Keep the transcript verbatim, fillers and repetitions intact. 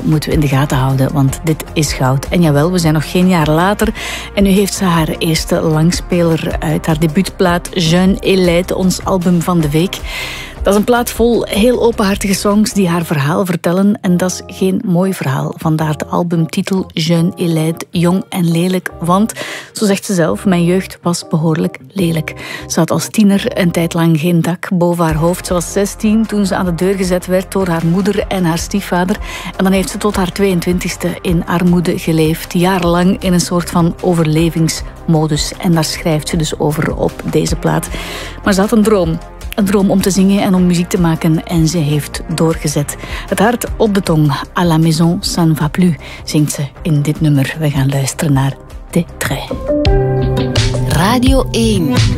moeten we in de gaten houden, want dit is goud. En jawel, we zijn nog geen jaar later en nu heeft ze haar eerste langspeler uit. Haar debuutplaat Jeune et Laide, ons album van de week. Dat is een plaat vol heel openhartige songs die haar verhaal vertellen. En dat is geen mooi verhaal. Vandaar de albumtitel Jeune et Laide, jong en lelijk. Want, zo zegt ze zelf, mijn jeugd was behoorlijk lelijk. Ze had als tiener een tijd lang geen dak boven haar hoofd. Ze was zestien toen ze aan de deur gezet werd door haar moeder en haar stiefvader. En dan heeft ze tot haar tweeëntwintigste in armoede geleefd. Jarenlang in een soort van overlevingsmodus. En daar schrijft ze dus over op deze plaat. Maar ze had een droom. Een droom om te zingen en om muziek te maken en ze heeft doorgezet. Het hart op de tong, à la maison, ça ne va plus, zingt ze in dit nummer. We gaan luisteren naar Des Traits. Radio één.